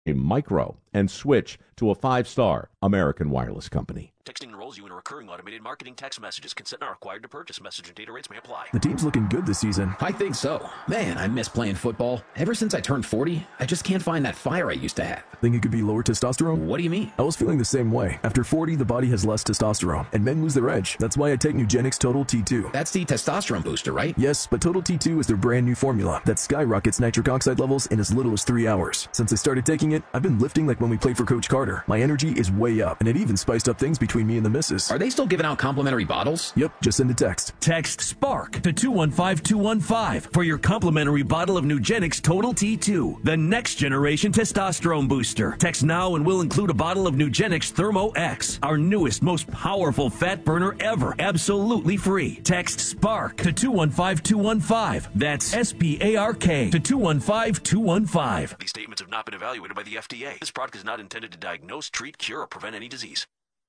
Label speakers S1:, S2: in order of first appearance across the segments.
S1: a micro and switch to a 5-star American Wireless company.
S2: Texting enrolls you in recurring automated marketing text messages. Consent not required to purchase. Message and data rates may apply.
S3: The team's looking good this season.
S4: I think so. Man, I miss playing football. Ever since I turned 40, I just can't find that fire I used to have.
S3: Think it could be lower testosterone?
S4: What do you mean?
S3: I was feeling the same way. After 40, the body has less testosterone, and men lose their edge. That's why I take Nugenix Total T2.
S4: That's the testosterone booster, right?
S3: Yes, but Total T2 is their brand new formula that skyrockets nitric oxide levels in as little as 3 hours. Since I started taking it, I've been lifting like when we played for Coach Carter. My energy is way up, and it even spiced up things between me and the missus.
S4: Are they still giving out complimentary bottles?
S3: Yep, just send a text.
S5: Text SPARK to 215215 for your complimentary bottle of Nugenix Total T2, the next generation testosterone booster. Text now and we'll include a bottle of Nugenix Thermo X, our newest, most powerful fat burner ever, absolutely free. Text SPARK to 215215. That's SPARK to 215215.
S2: These statements have not been evaluated by the FDA. This product is not intended to diagnose, treat, cure, or prevent any disease.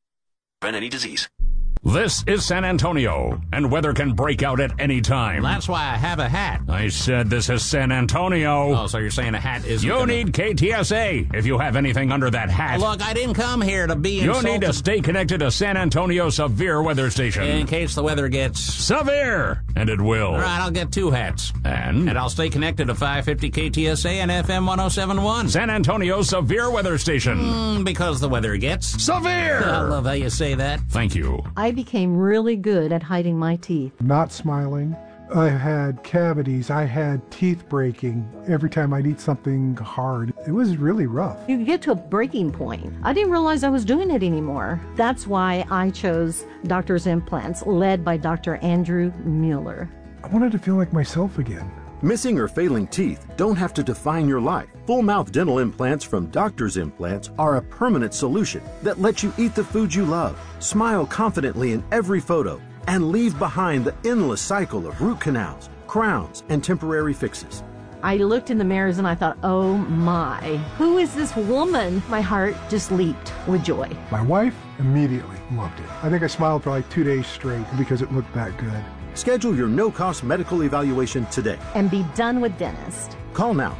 S6: This is San Antonio, and weather can break out at any time.
S7: That's why I have a hat.
S6: I said this is San Antonio.
S7: Oh, so you're saying a hat isn't
S6: You need KTSA if you have anything under that hat.
S7: Look, I didn't come here to be insulted.
S6: You need to stay connected to San Antonio Severe Weather Station.
S7: In case the weather gets...
S6: severe, and it will.
S7: All right, I'll get 2 hats.
S6: And
S7: I'll stay connected to 550 KTSA and FM 1071.
S6: San Antonio Severe Weather Station.
S7: Because the weather gets...
S6: severe!
S7: I love how you say that.
S6: Thank you.
S8: I became really good at hiding my teeth.
S9: Not smiling. I had cavities. I had teeth breaking every time I'd eat something hard. It was really rough.
S8: You get to a breaking point. I didn't realize I was doing it anymore. That's why I chose Doctor's Implants, led by Dr. Andrew Mueller.
S9: I wanted to feel like myself again.
S10: Missing or failing teeth don't have to define your life. Full mouth dental implants from Doctor's Implants are a permanent solution that lets you eat the food you love, smile confidently in every photo, and leave behind the endless cycle of root canals, crowns, and temporary fixes.
S8: I looked in the mirrors and I thought, oh my, who is this woman? My heart just leaped with joy.
S9: My wife immediately loved it. I think I smiled for like 2 days straight because it looked that good.
S10: Schedule your no-cost medical evaluation today.
S8: And be done with dentist.
S10: Call now,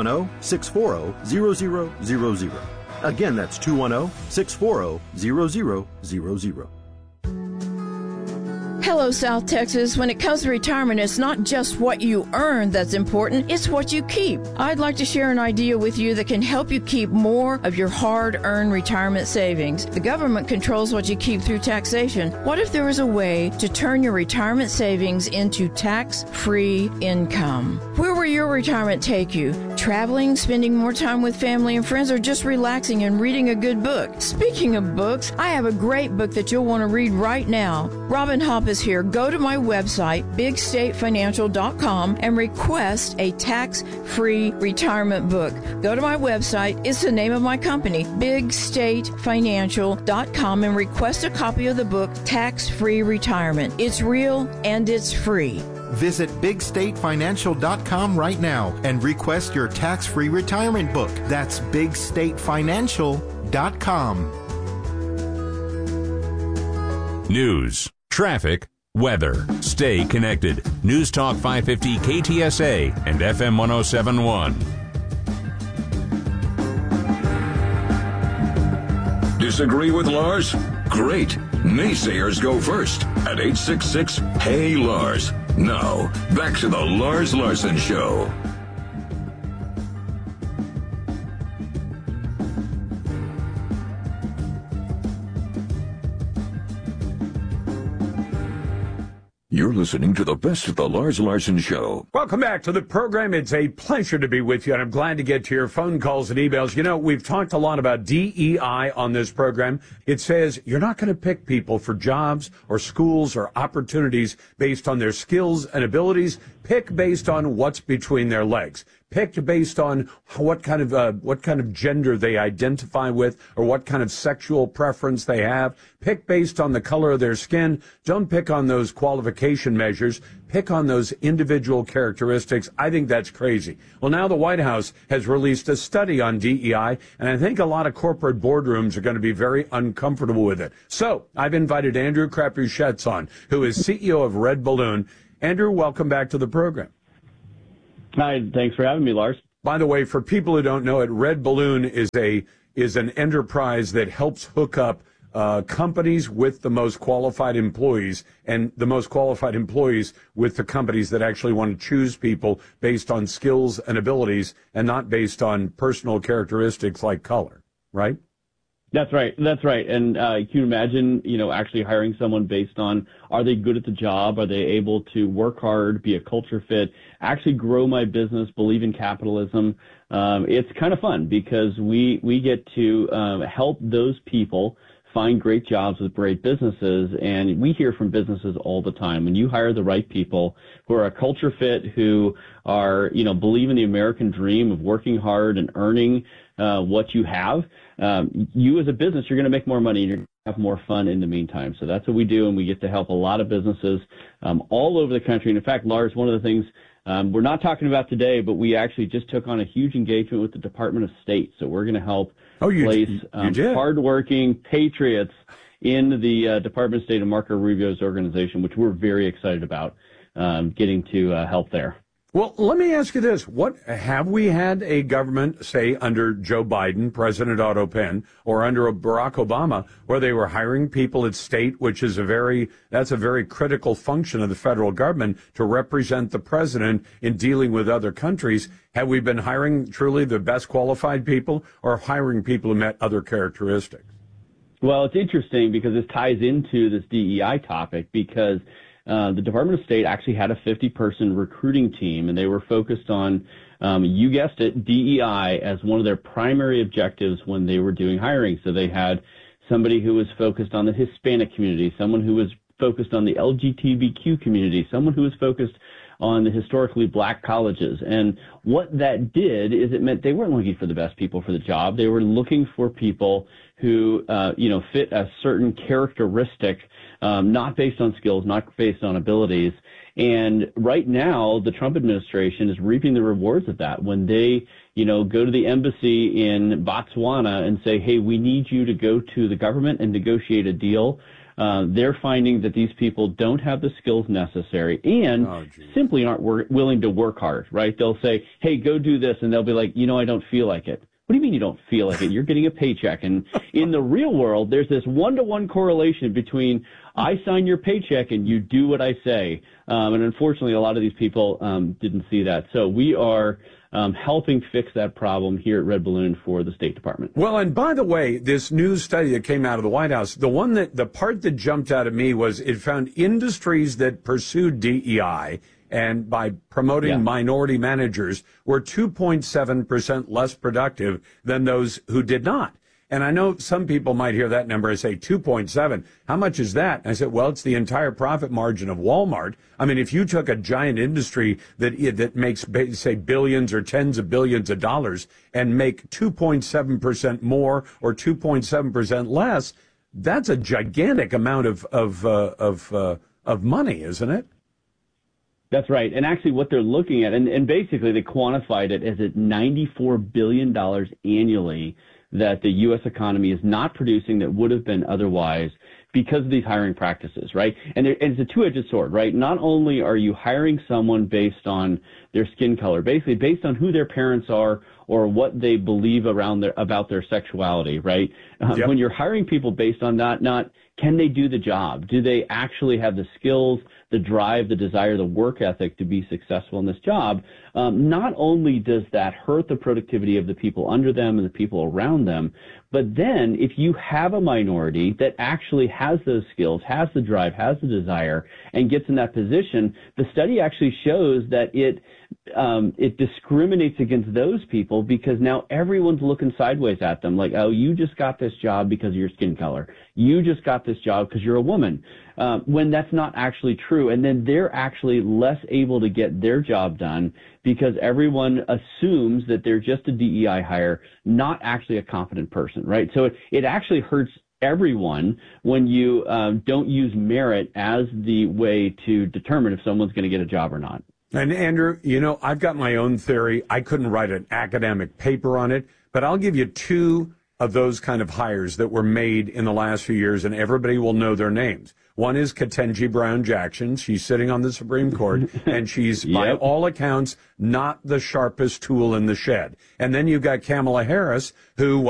S10: 210-640-0000. Again, that's 210-640-0000.
S11: Hello, South Texas. When it comes to retirement, it's not just what you earn that's important, it's what you keep. I'd like to share an idea with you that can help you keep more of your hard-earned retirement savings. The government controls what you keep through taxation. What if there was a way to turn your retirement savings into tax-free income? Where will your retirement take you? Traveling, spending more time with family and friends, or just relaxing and reading a good book? Speaking of books, I have a great book that you'll want to read right now. Robin Hopp is here. Go to my website, bigstatefinancial.com, and request a tax-free retirement book. Go to my website. It's the name of my company, bigstatefinancial.com, and request a copy of the book, Tax-Free Retirement. It's real and it's free.
S12: Visit bigstatefinancial.com right now and request your tax-free retirement book. That's bigstatefinancial.com.
S13: News, traffic, weather. Stay connected. News Talk 550 KTSA and FM 1071.
S14: Disagree with Lars? Great. Naysayers go first at 866-HEY-LARS. Now, back to the Lars Larson Show. You're listening to the best of the Lars Larson Show.
S15: Welcome back to the program. It's a pleasure to be with you, and I'm glad to get to your phone calls and emails. You know, we've talked a lot about DEI on this program. It says you're not going to pick people for jobs or schools or opportunities based on their skills and abilities. Pick based on what's between their legs. Picked based on what kind of gender they identify with or what kind of sexual preference they have. Pick based on the color of their skin. Don't pick on those qualification measures. Pick on those individual characteristics. I think that's crazy. Well, now the White House has released a study on DEI, and I think a lot of corporate boardrooms are going to be very uncomfortable with it. So I've invited Andrew Crapuchettes on, who is CEO of Red Balloon. Andrew, welcome back to the program.
S16: Hi, thanks for having me, Lars.
S15: By the way, for people who don't know it, Red Balloon is an enterprise that helps hook up companies with the most qualified employees, and the most qualified employees with the companies that actually want to choose people based on skills and abilities and not based on personal characteristics like color, right?
S16: That's right. And can you imagine, actually hiring someone based on, are they good at the job? Are they able to work hard, be a culture fit, actually grow my business, believe in capitalism? It's kind of fun because we get to help those people find great jobs with great businesses. And we hear from businesses all the time. When you hire the right people who are a culture fit, who are, believe in the American dream of working hard and earning what you have, you as a business, you're going to make more money and you're going to have more fun in the meantime. So that's what we do. And we get to help a lot of businesses all over the country. And in fact, Lars, one of the things we're not talking about today, but we actually just took on a huge engagement with the Department of State. So we're going to help place hardworking patriots in the Department of State and Marco Rubio's organization, which we're very excited about getting to help there.
S15: Well, let me ask you this. What have we had a government, say, under Joe Biden, President Otto Penn, or under Barack Obama, where they were hiring people at state, which is that's a very critical function of the federal government to represent the president in dealing with other countries. Have we been hiring truly the best qualified people, or hiring people who met other characteristics?
S16: Well, it's interesting because this ties into this DEI topic, because the Department of State actually had a 50-person recruiting team, and they were focused on, you guessed it, DEI as one of their primary objectives when they were doing hiring. So they had somebody who was focused on the Hispanic community, someone who was focused on the LGBTQ community, someone who was focused on the historically black colleges. And what that did is it meant they weren't looking for the best people for the job. They were looking for people who, fit a certain characteristic, not based on skills, not based on abilities. And right now, the Trump administration is reaping the rewards of that. When they, go to the embassy in Botswana and say, hey, we need you to go to the government and negotiate a deal, they're finding that these people don't have the skills necessary and simply aren't willing to work hard, right? They'll say, hey, go do this. And they'll be like, I don't feel like it. What do you mean you don't feel like it? You're getting a paycheck. And in the real world, there's this one-to-one correlation between I sign your paycheck and you do what I say. And unfortunately, a lot of these people didn't see that. So we are helping fix that problem here at Red Balloon for the State Department.
S15: Well, and by the way, this new study that came out of the White House, the part that jumped out at me was it found industries that pursued DEI and by promoting minority managers were 2.7% less productive than those who did not. And I know some people might hear that number and say 2.7. How much is that? And I said, well, it's the entire profit margin of Walmart. I mean, if you took a giant industry that makes, say, billions or tens of billions of dollars and make 2.7% more or 2.7% less, that's a gigantic amount of money, isn't it?
S16: That's right. And actually what they're looking at, and basically they quantified it as at $94 billion annually that the U.S. economy is not producing that would have been otherwise because of these hiring practices, right? And it's a two-edged sword, right? Not only are you hiring someone based on their skin color, basically based on who their parents are or what they believe about their sexuality, right? When you're hiring people based on that, not can they do the job? Do they actually have the skills, the drive, the desire, the work ethic to be successful in this job? Not only does that hurt the productivity of the people under them and the people around them, but then if you have a minority that actually has those skills, has the drive, has the desire, and gets in that position, the study actually shows that it discriminates against those people because now everyone's looking sideways at them like, oh, you just got this job because of your skin color. You just got this job because you're a woman, when that's not actually true. And then they're actually less able to get their job done because everyone assumes that they're just a DEI hire, not actually a competent person, right? So it actually hurts everyone when you don't use merit as the way to determine if someone's going to get a job or not.
S15: And Andrew, I've got my own theory. I couldn't write an academic paper on it, but I'll give you two of those kind of hires that were made in the last few years, and everybody will know their names. One is Ketanji Brown Jackson. She's sitting on the Supreme Court, and she's, by all accounts, not the sharpest tool in the shed. And then you've got Kamala Harris, who